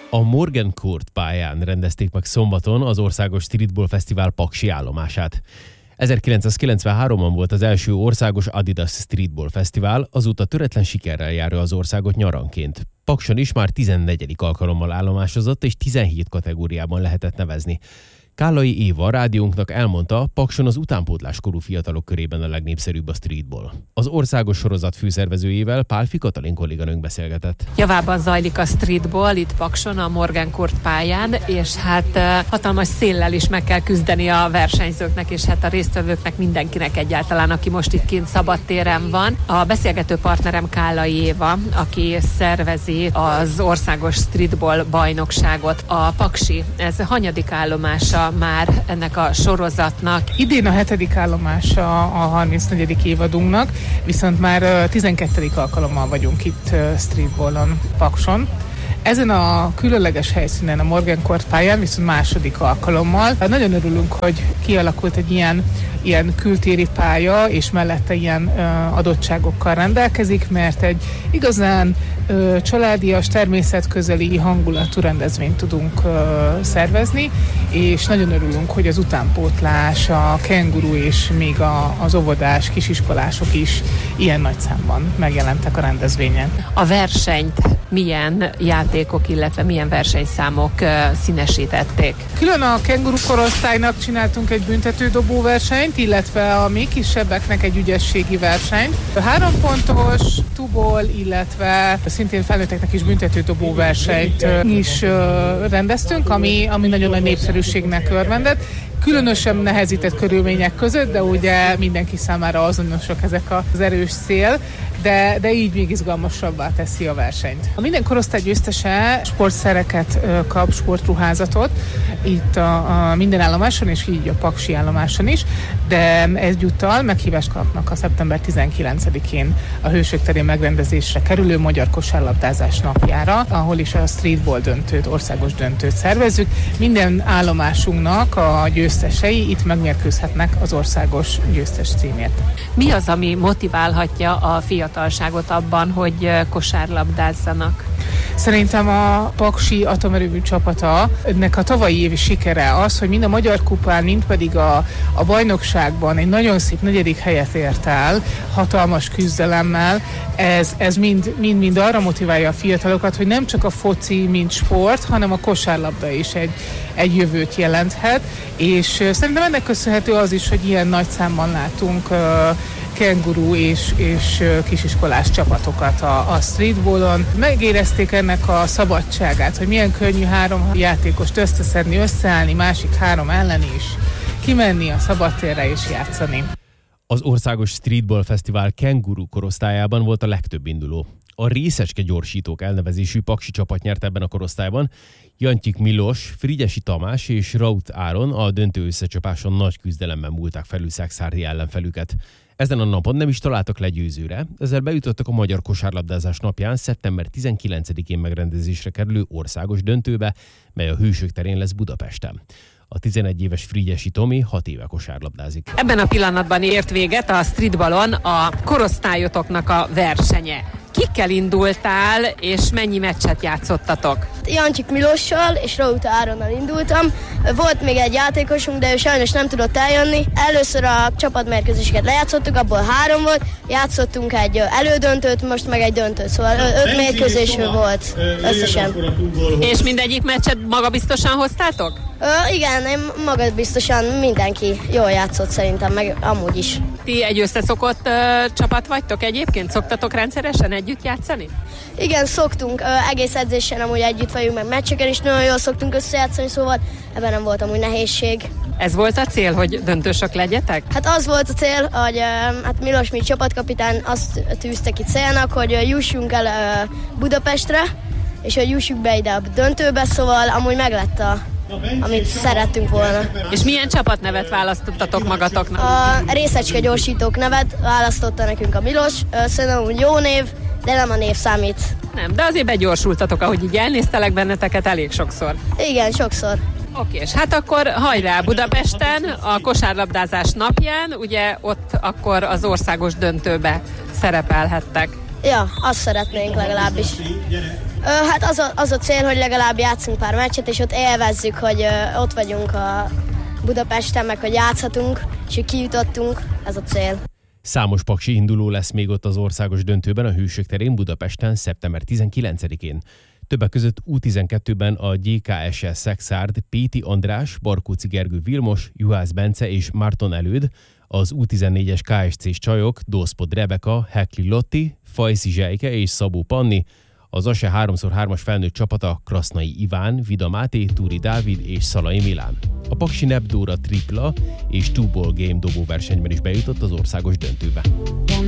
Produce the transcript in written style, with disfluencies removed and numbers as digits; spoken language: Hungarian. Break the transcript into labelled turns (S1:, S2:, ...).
S1: A Morgan Court pályán rendezték meg szombaton az Országos Streetball Fesztivál paksi állomását. 1993-ban volt az első országos Adidas Streetball Fesztivál, azóta töretlen sikerrel járja az országot nyaranként. Pakson is már 14. alkalommal állomásozott, és 17 kategóriában lehetett nevezni. Kállai Éva a rádiónknak elmondta, Pakson az utánpótláskorú fiatalok körében a legnépszerűbb a streetball. Az országos sorozat főszervezőjével, Pálfi Katalin kolléganőnk beszélgetett.
S2: Javában zajlik a streetball itt Pakson, a Morgan Court pályán, és hát hatalmas széllel is meg kell küzdeni a versenyzőknek, és hát a résztvevőknek, mindenkinek egyáltalán, aki most itt kint szabadtéren van. A beszélgető partnerem Kállai Éva, aki szervezi az országos streetball bajnokságot. A paksi, ez hanyadik állomása már ennek a sorozatnak?
S3: Idén a 7. állomása a 34. évadunknak, viszont már 12. alkalommal vagyunk itt streetballon Pakson. Ezen a különleges helyszínen, a Morgan Court pályán viszont második alkalommal. Nagyon örülünk, hogy kialakult egy ilyen kültéri pálya, és mellette ilyen adottságokkal rendelkezik, mert egy igazán családias, természetközeli hangulatú rendezvényt tudunk szervezni, és nagyon örülünk, hogy az utánpótlás, a kenguru és még az óvodás kisiskolások is ilyen nagy számban megjelentek a rendezvényen.
S2: A versenyt milyen játékok, illetve milyen versenyszámok színesítették?
S3: Külön a kenguru korosztálynak csináltunk egy büntetődobó versenyt, illetve a még kisebbeknek egy ügyességi versenyt. 3 pontos tuból, illetve szintén felnőtteknek is büntetődobó versenyt is rendeztünk, ami nagyon nagy népszerűségnek örvendett. Különösen nehezített körülmények között, de ugye mindenki számára azonosak ezek az erős szél, de így még izgalmasabbá teszi a versenyt. A minden korosztály győztese sportszereket kap, sportruházatot, itt a minden állomáson, és így a paksi állomáson is, de egyúttal meghívást kapnak a szeptember 19-én a Hősök terén megrendezésre kerülő Magyar Kosárlabdázás napjára, ahol is a streetball döntőt, országos döntőt szervezzük. Minden állomásunknak a győztesei itt megmérkőzhetnek az országos győztes címért.
S2: Mi az, ami motiválhatja a fiatalságot abban, hogy kosárlabdázzanak?
S3: Szerintem a paksi atomerőmű csapata, ennek a tavalyi évi sikere az, hogy mind a Magyar Kupán, mind pedig a bajnokságban egy nagyon szép 4. helyet ért el, hatalmas küzdelemmel. Ez mind arra motiválja a fiatalokat, hogy nem csak a foci, mint sport, hanem a kosárlabda is egy jövőt jelenthet, és szerintem ennek köszönhető az is, hogy ilyen nagy számban látunk kenguru és kisiskolás csapatokat a streetballon. Megérezték ennek a szabadságát, hogy milyen könnyű 3 játékost összeszedni, összeállni, másik 3 ellen is, kimenni a szabadtérre és játszani.
S1: Az Országos Streetball Fesztivál kenguru korosztályában volt a legtöbb induló. A Részecske gyorsítók elnevezésű paksi csapat nyert ebben a korosztályban. Jantyik Milos, Frigyesi Tamás és Raut Áron a döntő összecsapáson nagy küzdelemben múlták felül Szexárdi ellenfelüket. Ezen a napon nem is találtak legyőzőre, ezzel bejutottak a Magyar Kosárlabdázás napján szeptember 19-én megrendezésre kerülő országos döntőbe, mely a Hősök terén lesz Budapesten. A 11 éves Frigyesi Tomi 6 éve kosárlabdázik.
S2: Ebben a pillanatban ért véget a streetballon a korosztályotoknak a versenye. Kikkel indultál, és mennyi meccset játszottatok?
S4: Jantyik Milossal és Raut Áronnal indultam. Volt még egy játékosunk, de ő sajnos nem tudott eljönni. Először a csapatmérkőzéseket lejátszottuk, abból 3 volt. Játszottunk egy elődöntőt, most meg egy döntőt, szóval 5 mérkőzés volt összesen.
S2: És mindegyik meccset magabiztosan hoztátok?
S4: Igen, magabiztosan mindenki jól játszott szerintem, meg amúgy is.
S2: Ti egy összeszokott csapat vagytok egyébként? Szoktatok rendszeresen együtt játszani?
S4: Igen, szoktunk. Egész edzésen amúgy együtt vagyunk, meg meccseken is nagyon jól szoktunk összejátszani, szóval ebben nem volt amúgy nehézség.
S2: Ez volt a cél, hogy döntősök legyetek?
S4: Hát az volt a cél, hogy hát Milos, mint csapatkapitán azt tűzte ki célnak, hogy jussunk el Budapestre, és hogy jussuk be ide a döntőbe, szóval amúgy meglett amit szerettünk volna.
S2: És milyen csapatnevet választottatok magatoknak?
S4: A Részecske gyorsítók nevet választotta nekünk a Milos. Szerintem úgy jó név, de nem a név számít.
S2: Nem, de azért begyorsultatok, ahogy így elnéztelek benneteket elég sokszor.
S4: Igen, sokszor.
S2: Oké, és hát akkor hajrá Budapesten, a kosárlabdázás napján, ugye ott akkor az országos döntőbe szerepelhettek.
S4: Ja, azt szeretnénk legalábbis. Hát az a cél, hogy legalább játszunk pár meccset, és ott élvezzük, hogy ott vagyunk a Budapesten, meg hogy játszhatunk, és hogy kijutottunk, ez a cél.
S1: Számos paksi induló lesz még ott az országos döntőben a Hősök terén Budapesten szeptember 19-én. Többek között U12-ben a GKSS Szexárd, Péti András, Barkóci Gergő Vilmos, Juhász Bence és Márton Előd, az U14-es KSC-s csajok Dószpod Rebeka, Hekli Lotti, Fajszi Zsejke és Szabó Panni, az ASE 3x3-as felnőtt csapata Krasznai Iván, Vida Máté, Túri Dávid és Szalai Milán. A paksi Nebdóra tripla és two-ball game dobóversenyben is bejutott az országos döntőbe.